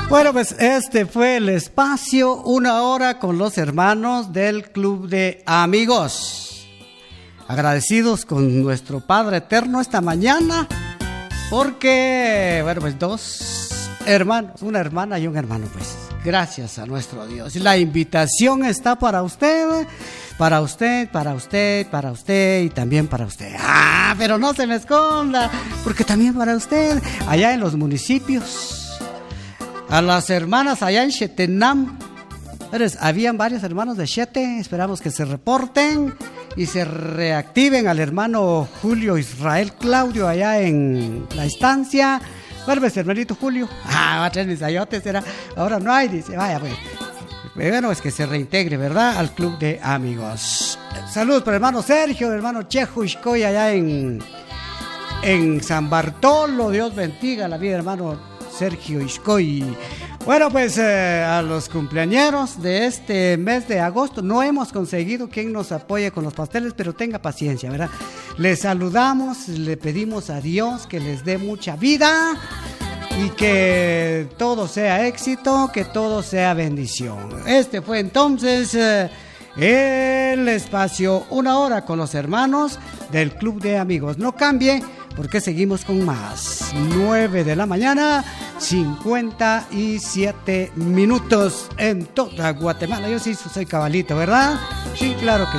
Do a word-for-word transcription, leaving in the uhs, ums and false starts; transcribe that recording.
Bueno, pues este fue el espacio, una hora con los hermanos del Club de Amigos. Agradecidos con nuestro Padre Eterno esta mañana, porque, bueno, pues dos hermanos, una hermana y un hermano, pues gracias a nuestro Dios. La invitación está para usted, para usted, para usted, para usted y también para usted. Ah, pero no se me esconda, porque también para usted, allá en los municipios. A las hermanas allá en Chetenam, habían varios hermanos de Chete, esperamos que se reporten y se reactiven. Al hermano Julio Israel Claudio allá en la estancia. Bueno, pues hermanito Julio, ah, va a traer mis ayotes, será. Ahora no hay, dice, vaya pues. Bueno, es que se reintegre, ¿verdad? Al Club de Amigos. Saludos para el hermano Sergio, el hermano Chejo Iscoy allá en, en San Bartolo. Dios bendiga la vida, hermano Sergio Iscoy. Bueno, pues eh, a los cumpleañeros de este mes de agosto no hemos conseguido quien nos apoye con los pasteles, pero tenga paciencia, ¿verdad? Les saludamos, le pedimos a Dios que les dé mucha vida y que todo sea éxito, que todo sea bendición. Este fue entonces eh, el espacio Una Hora con los hermanos del Club de Amigos. No cambie, porque seguimos con más. nueve de la mañana, cincuenta y siete minutos en toda Guatemala. Yo sí soy cabalito, ¿verdad? Sí, claro que